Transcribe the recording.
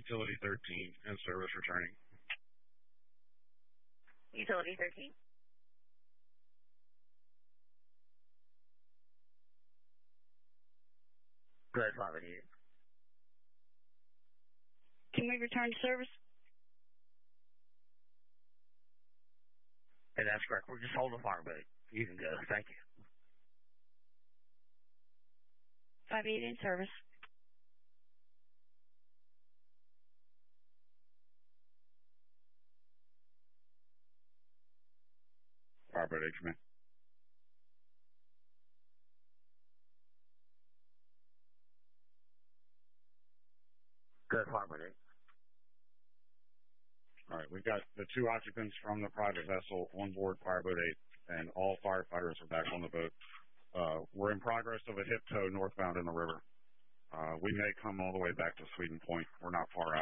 Utility 13, and service returning. Utility 13. Good, Father, you. Can we return to service? And that's correct. We're just holding fire, but you can go. Thank you. 5-8 in service. Firebird 8, come in. Good, Firebird 8. All right, we've got the 2 occupants from the private vessel on board Fireboat 8, and all firefighters are back on the boat. We're in progress of a hip tow northbound in the river. We may come all the way back to Sweden Point. We're not far